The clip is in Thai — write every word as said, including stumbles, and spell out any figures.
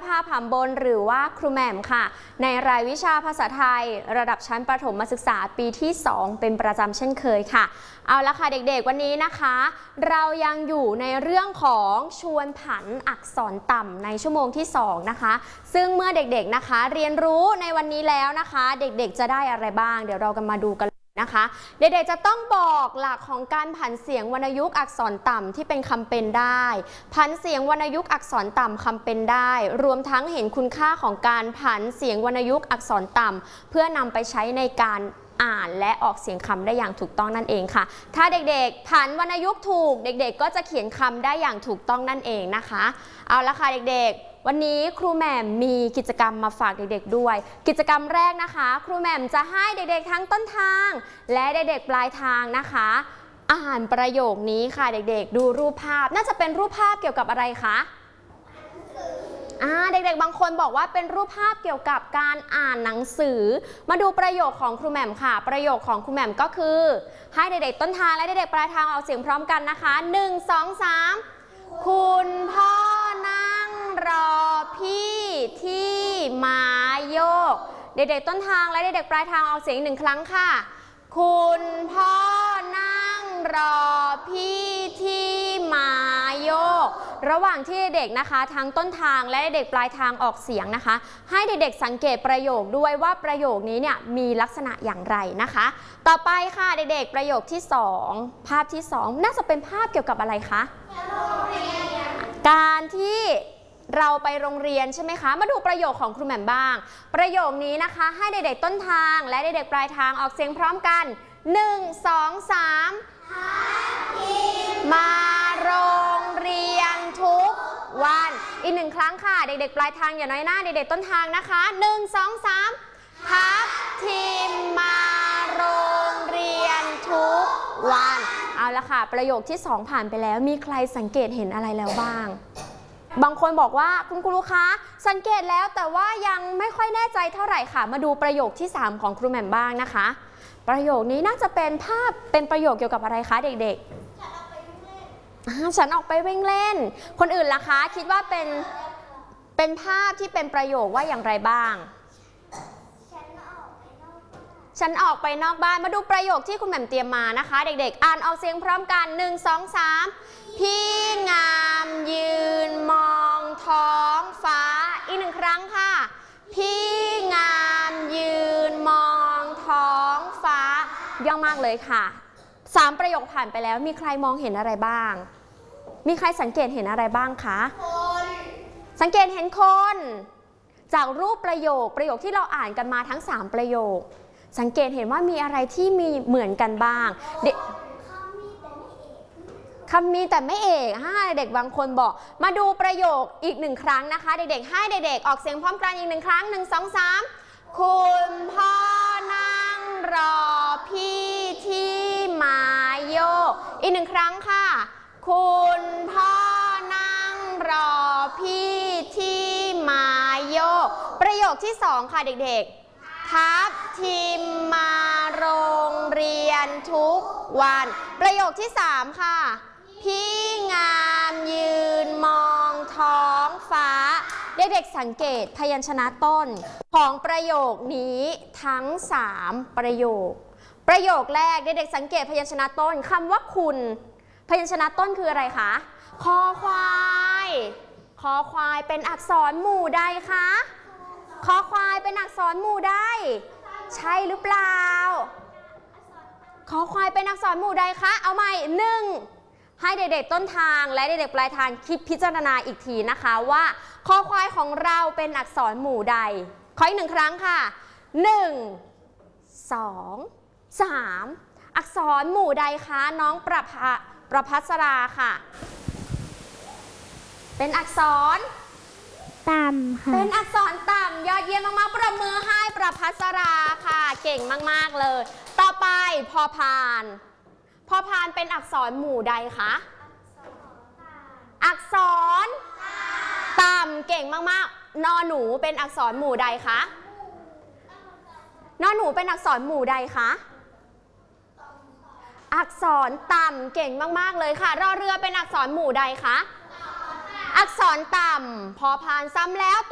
ภาผำบนหรือว่าครูแหม่มค่ะในรายวิชาภาษาไทยระดับชั้นประถมศึกษาปีที่สองเป็นประจำเช่นเคยค่ะเอาละค่ะเด็กๆวันนี้นะคะเรายังอยู่ในเรื่องของชวนผันอักษรต่ำในชั่วโมงที่สองนะคะซึ่งเมื่อเด็กๆนะคะเรียนรู้ในวันนี้แล้วนะคะเด็กๆจะได้อะไรบ้างเดี๋ยวเรากันมาดูกันนะคะเด็กๆจะต้องบอกหลักของการผันเสียงวรรณยุกต์อักษรต่ำที่เป็นคำเป็นได้ผันเสียงวรรณยุกต์อักษรต่ำคำเป็นได้รวมทั้งเห็นคุณค่าของการผันเสียงวรรณยุกต์อักษรต่ำเพื่อนำไปใช้ในการอ่านและออกเสียงคำได้อย่างถูกต้องนั่นเองค่ะถ้าเด็กๆผันวรรณยุกต์ถูกเด็กๆก็จะเขียนคำได้อย่างถูกต้องนั่นเองนะคะเอาละค่ะเด็กๆวันนี้ครูแหม่มมีกิจกรรมมาฝากเด็กๆด้วยกิจกรรมแรกนะคะครูแหม่มจะให้เด็กๆทั้งต้นทางและเด็กๆปลายทางนะคะอ่านประโยคนี้ค่ะเด็กๆดูรูปภาพน่าจะเป็นรูปภาพเกี่ยวกับอะไรคะอ่าเด็กๆบางคนบอกว่าเป็นรูปภาพเกี่ยวกับการอ่านหนังสือมาดูประโยคของครูแหม่มค่ะประโยคของครูแหม่มก็คือให้เด็กๆต้นทางและเด็กๆปลายทางออกเสียงพร้อมกันนะคะหนึ่ง สอง สามคุณพ่อนั่งรอพี่ที่ม้าโยกเด็กๆต้นทางและเด็กๆปลายทางออกเสียงหนึ่งครั้งค่ะคุณพ่อนั่งรอพี่ที่ม้าโยกระหว่างที่เด็กๆนะคะทั้งต้นทางและเด็กปลายทางออกเสียงนะคะให้เด็กๆสังเกตประโยคด้วยว่าประโยคนี้เนี่ยมีลักษณะอย่างไรนะคะต่อไปค่ะเด็กๆประโยคที่สองภาพที่สองน่าจะเป็นภาพเกี่ยวกับอะไรคะการที่เราไปโรงเรียนใช่ไหมคะมาดูประโยคของครูแหม่มบ้างประโยคนี้นะคะให้เด็กๆต้นทางและเด็กๆปลายทางออกเสียงพร้อมกันหนึ่ง สอง สามมาโรงเรียนทุกวันอีกหนึ่งครั้งค่ะเด็กๆปลายทางอย่าน้อยหน้าเด็กๆต้นทางนะคะหนึ่ง สอง สามทัพทีมมาโรงเรียนทุกวันเอาละค่ะประโยคที่สองผ่านไปแล้วมีใครสังเกตเห็นอะไรแล้วบ้างบางคนบอกว่าคุณครูคะสังเกตแล้วแต่ว่ายังไม่ค่อยแน่ใจเท่าไหร่ค่ะมาดูประโยคที่สามของครูแหม่มบ้างนะคะประโยคนี้น่าจะเป็นภาพเป็นประโยคเกี่ยวกับอะไรคะเด็กๆฉันออกไปวิ่งเล่นคนอื่นล่ะคะคิดว่าเป็นเป็นภาพที่เป็นประโยคว่าอย่างไรบ้างฉันออกไปนอกบ้านมาดูประโยคที่คุณแหม่มเตรียมมานะคะเด็กๆอ่านออกเสียงพร้อมกันหนึ่ง สอง สามพี่งามยืนมองท้องฟ้าอีกหนึ่งครั้งค่ะพี่งามยืนมองท้องฟ้าย่อมากเลยค่ะสามประโยคผ่านไปแล้วมีใครมองเห็นอะไรบ้างมีใครสังเกตเห็นอะไรบ้างคะคนสังเกตเห็นคนจากรูปประโยคประโยคที่เราอ่านกันมาทั้งสามประโยคสังเกตเห็นว่ามีอะไรที่มีเหมือนกันบ้างเด็กคำมีแต่ไม่เอกให้เด็กบางคนบอกมาดูประโยคอีกหนึ่งครั้งนะคะเด็กๆให้เด็กๆออกเสียงพร้อมกันอีกหนึ่งครั้งหนึ่ง สอง สามคุณพ่อนั่งรอพี่ที่ม้าโยกอีกหนึ่งครั้งค่ะคุณพ่อนั่งรอพี่ที่ม้าโยกประโยคที่สองค่ะเด็กๆทัพทีมมาโรงเรียนทุกวันประโยคที่สามค่ะพี่งามยืนมองท้องฟ้าเด็กๆสังเกตพยัญชนะต้นของประโยคนี้ทั้งสามประโยคประโยคแรกเด็กๆสังเกตพยัญชนะต้นคำว่าคุณพยัญชนะต้นคืออะไรคะคอควายคอควายเป็นอักษรหมู่ใดคะคอควายเป็นอักษรหมู่ใดใช่หรือเปล่าคอควายเป็นอักษรหมู่ใดคะเอาใหม่หนึ่งให้เด็กๆต้นทางและเด็กๆปลายทางคิดพิจารณาอีกทีนะคะว่าคอควายของเราเป็นอักษรหมู่ใดขออีกหนึ่งครั้งค่ะหนึ่ง สอง สามอักษรหมู่ใดคะน้องประภาประภัสราค่ะเป็นอักษรต่ำค่ะเป็นอักษรต่ำยอดเยี่ยมมากๆปรบมือให้ประภัสราค่ะเก่งมากๆเลยต่อไปพอพานพอพานเป็นอักษรหมู่ใดคะอักษรต่ำเก่งมากๆนอหนูเป็นอักษรหมู่ใดคะนอหนูเป็นอักษรหมู่ใดคะอักษรต่ำเก่งมากๆเลยค่ะรอเรือเป็นอักษรหมู่ใดคะอักษรต่ำพอพานซ้ำแล้ว